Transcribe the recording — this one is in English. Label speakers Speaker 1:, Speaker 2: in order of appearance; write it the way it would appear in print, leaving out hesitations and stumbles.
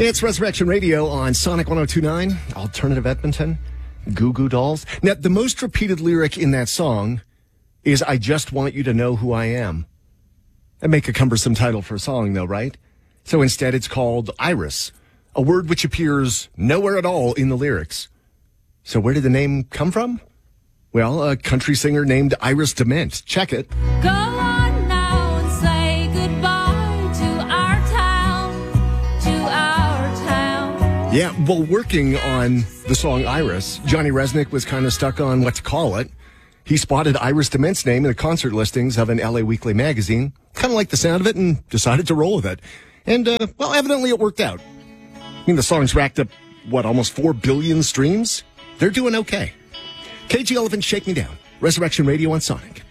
Speaker 1: It's Resurrection Radio on Sonic 102.9, Alternative Edmonton, Goo Goo Dolls. Now, the most repeated lyric in that song is, I just want you to know who I am. That'd make a cumbersome title for a song, though, right? So instead, it's called Iris, a word which appears nowhere at all in the lyrics. So where did the name come from? Well, a country singer named Iris DeMent. Check it.
Speaker 2: Go on now and say goodbye to our town, to our town.
Speaker 1: Yeah, while working on the song Iris, Johnny Resnick was kind of stuck on what to call it. He spotted Iris DeMent's name in the concert listings of an LA Weekly magazine, kind of liked the sound of it, and decided to roll with it. And, well, evidently it worked out. I mean, the song's racked up, almost 4 billion streams? They're doing okay. KG Elephant, Shake Me Down. Resurrection Radio on Sonic.